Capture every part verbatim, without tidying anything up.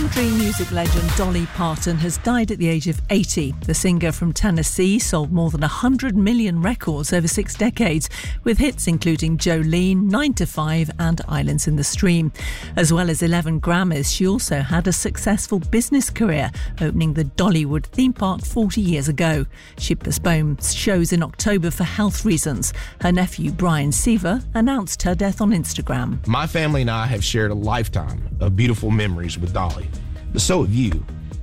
Country music legend Dolly Parton has died at the age of eighty. The singer from Tennessee sold more than one hundred million records over six decades, with hits including Jolene, nine to five and Islands in the Stream. As well as eleven Grammys, she also had a successful business career, opening the Dollywood theme park forty years ago. She postponed shows in October for health reasons. Her nephew Brian Seaver announced her death on Instagram. My family and I have shared a lifetime of beautiful memories with Dolly, but so have you.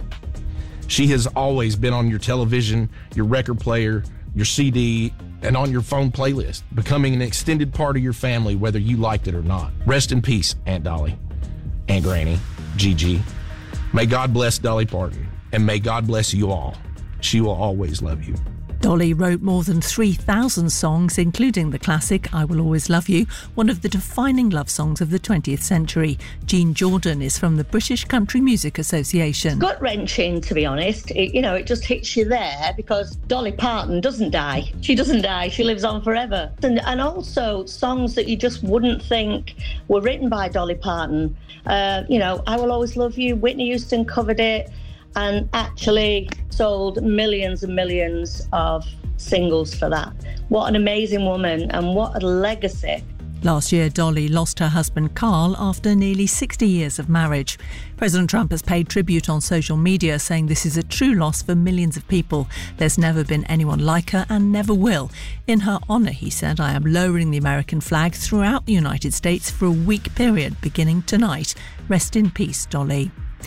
She has always been on your television, your record player, your C D, and on your phone playlist, becoming an extended part of your family whether you liked it or not. Rest in peace, Aunt Dolly, Aunt Granny, Gigi. May God bless Dolly Parton, and may God bless you all. She will always love you. Dolly wrote more than three thousand songs, including the classic I Will Always Love You, one of the defining love songs of the twentieth century. Jean Jordan is from the British Country Music Association. Gut-wrenching, to be honest. It, you know, it just hits you there because Dolly Parton doesn't die. She doesn't die. She lives on forever. And, and also songs that you just wouldn't think were written by Dolly Parton. Uh, you know, I Will Always Love You, Whitney Houston covered it, and actually sold millions and millions of singles for that. What an amazing woman, and what a legacy. Last year, Dolly lost her husband Carl after nearly sixty years of marriage. President Trump has paid tribute on social media, saying this is a true loss for millions of people. There's never been anyone like her and never will. In her honour, he said, I am lowering the American flag throughout the United States for a week period beginning tonight. Rest in peace, Dolly.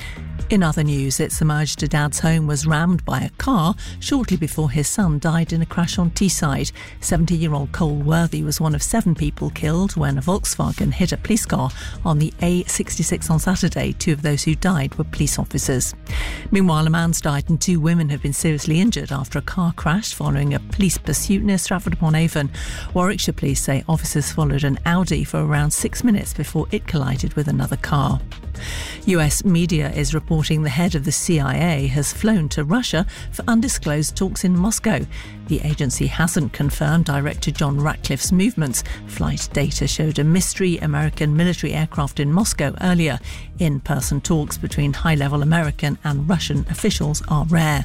In other news, it's emerged a dad's home was rammed by a car shortly before his son died in a crash on Teesside. seventy-year-old Cole Worthy was one of seven people killed when a Volkswagen hit a police car on the A sixty-six on Saturday. Two of those who died were police officers. Meanwhile, a man's died and two women have been seriously injured after a car crash following a police pursuit near Stratford-upon-Avon. Warwickshire police say officers followed an Audi for around six minutes before it collided with another car. U S media is reporting the head of the C I A has flown to Russia for undisclosed talks in Moscow. The agency hasn't confirmed Director John Ratcliffe's movements. Flight data showed a mystery American military aircraft in Moscow earlier. In-person talks between high-level American and Russian officials are rare.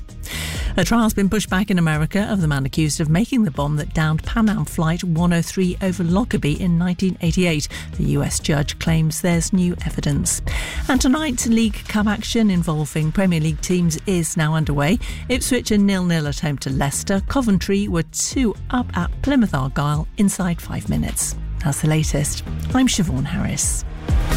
A trial's been pushed back in America of the man accused of making the bomb that downed Pan Am Flight one oh three over Lockerbie in nineteen eighty-eight. The U S judge claims there's new evidence. And tonight, League Cup action involving Premier League teams is now underway. Ipswich are nil-nil at home to Leicester. Coventry were two up at Plymouth Argyle inside five minutes. That's the latest. I'm Siobhan Harris.